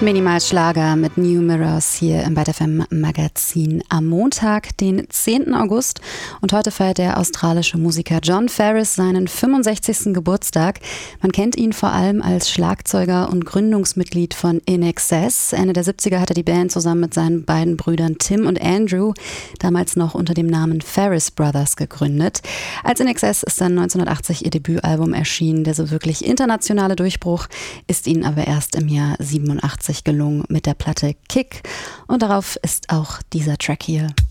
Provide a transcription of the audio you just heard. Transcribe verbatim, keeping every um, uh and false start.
Minimalschlager mit New Mirrors hier im ByteF M Magazin am Montag, den zehnten August. Und heute feiert der australische Musiker Jon Farriss seinen fünfundsechzigsten Geburtstag. Man kennt ihn vor allem als Schlagzeuger und Gründungsmitglied von I N X S. Ende der siebziger hat er die Band zusammen mit seinen beiden Brüdern Tim und Andrew, damals noch unter dem Namen Farriss Brothers, gegründet. Als I N X S ist dann neunzehnhundertachtzig ihr Debütalbum erschienen. Der so wirklich internationale Durchbruch ist ihnen aber erst im Jahr siebenundachtzig gelungen mit der Platte Kick, und darauf ist auch dieser Track hier.